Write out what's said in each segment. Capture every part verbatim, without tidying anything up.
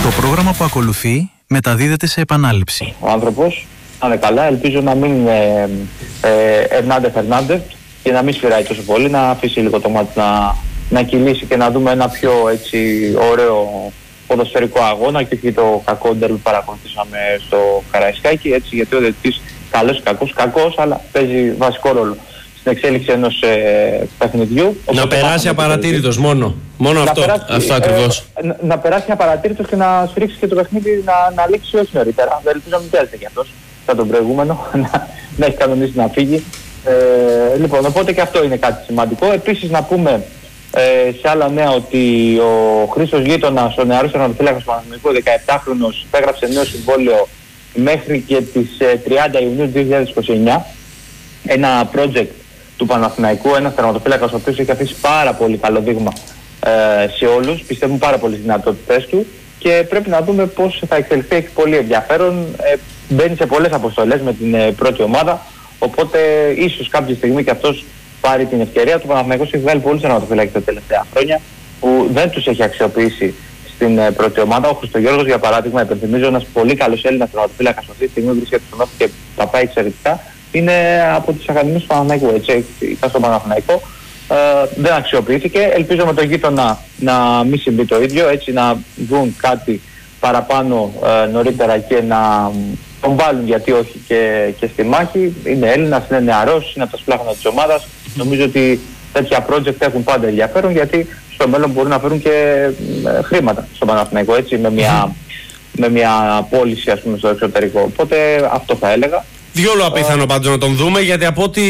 Το πρόγραμμα που ακολουθεί μεταδίδεται σε επανάληψη. Ο άνθρωπος να είναι καλά, ελπίζω να μην είναι Ερνάντε Φερνάντε και να μην σφυράει τόσο πολύ, να αφήσει λίγο το μάτι να, να κυλήσει και να δούμε ένα πιο έτσι ωραίο ποδοσφαιρικό αγώνα και όχι το κακό ντέρμπι που παρακολουθήσαμε στο Καραϊσκάκι, έτσι, γιατί ο διαιτητής καλός ή κακός, κακός, αλλά παίζει βασικό ρόλο στην εξέλιξη ενός ε, παιχνιδιού. Να περάσει απαρατήρητος μόνο. Μόνο αυτό, περάσει, αυτό ακριβώς. Ε, να, να περάσει απαρατήρητος και να σφυρίξει και το παιχνίδι να, να λήξει όχι νωρίτερα. Δεν ελπίζω να μην πιάζεται κι αυτός σαν τον προηγούμενο, να, να έχει κανονίσει να φύγει. Ε, λοιπόν, οπότε και αυτό είναι κάτι σημαντικό. Επίσης να πούμε ε, σε άλλα νέα ότι ο Χρήστος Γείτονας, ο νεαρός τερματοφύλακας του Παναθηναϊκού, δεκαεπτάχρονος, υπέγραψε νέο συμβόλαιο μέχρι και τις ε, τριάντα Ιουνίου δύο χιλιάδες είκοσι εννιά. Ένα project του Παναθηναϊκού, ένας τερματοφύλακας ο οποίος έχει αφήσει πάρα πολύ καλό δείγμα ε, σε όλους, πιστεύουν πάρα πολύ στις δυνατότητες του και πρέπει να δούμε πώς θα εξελιχθεί, έχει πολύ ενδιαφέρον, ε, μπαίνει σε πολλές αποστολές με την ε, πρώτη ομάδα, οπότε ίσως κάποια στιγμή και αυτός πάρει την ευκαιρία του. Παναθηναϊκός έχει βγάλει πολλούς τερματοφύλακες τα τελευταία χρόνια που δεν τους έχει αξιοποιήσει στην ε, πρώτη ομάδα. Ο Χριστογιώργος, για παράδειγμα, υπενθυμίζω, ένας πολύ καλός Έλληνας τερματοφύλακας αυτή τη στιγμή βρίσκεται στον Όφη και τα πάει εξαιρετικά. Είναι από τις Ακαδημίες του Παναθηναϊκού, έτσι, ήταν στον Παναθηναϊκό. Ε, δεν αξιοποιήθηκε. Ελπίζω με τον Γείτονα να μην συμβεί το ίδιο, έτσι, να δουν κάτι παραπάνω ε, νωρίτερα και να τον βάλουν, γιατί όχι, και, και στη μάχη. Είναι Έλληνας, είναι νεαρός, είναι από τα σπλάχνα της ομάδας. Νομίζω ότι τέτοια project έχουν πάντα ενδιαφέρον, γιατί στο μέλλον μπορούν να φέρουν και ε, χρήματα στον Παναθηναϊκό, έτσι, με μια, με μια πώληση, ας πούμε, στο εξωτερικό. Οπότε αυτό θα έλεγα. Διόλου απίθανο πάντως να τον δούμε, γιατί από ό,τι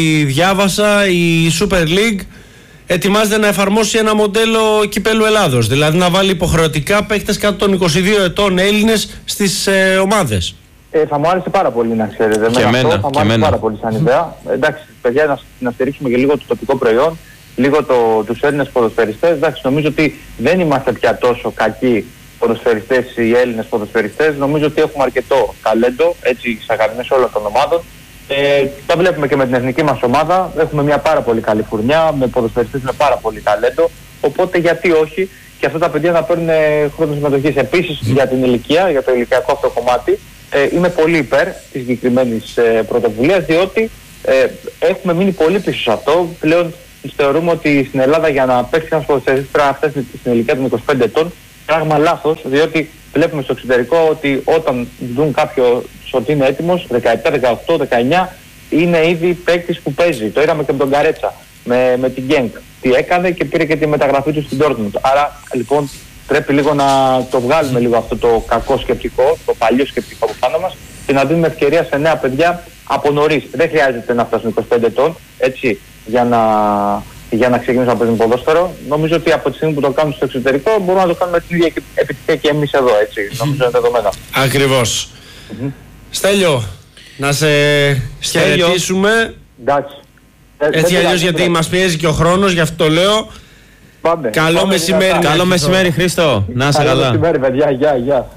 διάβασα η Super League ετοιμάζεται να εφαρμόσει ένα μοντέλο κυπέλου Ελλάδος, δηλαδή να βάλει υποχρεωτικά παίκτες κάτω των είκοσι δύο ετών Έλληνες στις ε, ομάδες. Ε, θα μου άρεσε πάρα πολύ, να ξέρετε. Και εμένα, αυτό, θα μου άρεσε πάρα πολύ σαν ιδέα. Ε, εντάξει, παιδιά, να, να στηρίξουμε και λίγο το τοπικό προϊόν, λίγο το, τους Έλληνες ποδοσφαιριστές. Εντάξει, νομίζω ότι δεν είμαστε πια τόσο κακοί ποδοσφαιριστές οι Έλληνες ποδοσφαιριστές. Νομίζω ότι έχουμε αρκετό ταλέντο, έτσι, στις ακαδημίες όλων των ομάδων. Ε, τα βλέπουμε και με την εθνική μας ομάδα. Έχουμε μια πάρα πολύ καλή φουρνιά, με ποδοσφαιριστές με πάρα πολύ ταλέντο. Οπότε γιατί όχι και αυτά τα παιδιά να παίρνουν χρόνο συμμετοχής. Επίσης mm. για την ηλικία, για το ηλικιακό αυτό κομμάτι, ε, είμαι πολύ υπέρ της συγκεκριμένης ε, πρωτοβουλίας, διότι ε, έχουμε μείνει πολύ πίσω σε αυτό. Πλέον θεωρούμε ότι στην Ελλάδα για να παίξει ένας ποδοσφαιριστής πρέπει να φτάσει στην ηλικία των είκοσι πέντε ετών. Πράγμα λάθος, διότι βλέπουμε στο εξωτερικό ότι όταν δουν κάποιο ότι είναι έτοιμος, δεκαεπτά, δεκαοκτώ, δεκαεννιά, είναι ήδη παίκτης που παίζει. Το είδαμε και με τον Καρέτσα, με, με την Γκένκ. Τι έκανε και πήρε και τη μεταγραφή του στην Dortmund. Άρα λοιπόν πρέπει λίγο να το βγάλουμε λίγο αυτό το κακό σκεπτικό, το παλιό σκεπτικό από πάνω μας και να δίνουμε ευκαιρία σε νέα παιδιά από νωρίς. Δεν χρειάζεται να φτάσουν είκοσι πέντε ετών, έτσι, για να... για να ξεκινήσουμε να παίζουμε ποδόσφαιρο. Νομίζω ότι από τη στιγμή που το κάνουμε στο εξωτερικό μπορούμε να το κάνουμε την ίδια επιτυχία και εμείς εδώ, έτσι. Νομίζω είναι δεδομένο. Ακριβώς. Mm-hmm. Στέλιο, να σε χαιρετήσουμε. Εντάξει. Έτσι αλλιώς, γιατί μας πιέζει και ο χρόνος, γι' αυτό το λέω. Πάμε. Καλό Πάμε μεσημέρι. Καλό μεσημέρι, Χρήστο. Να είσαι καλά. Καλό μεσημέρι, παιδιά. Γεια, γεια.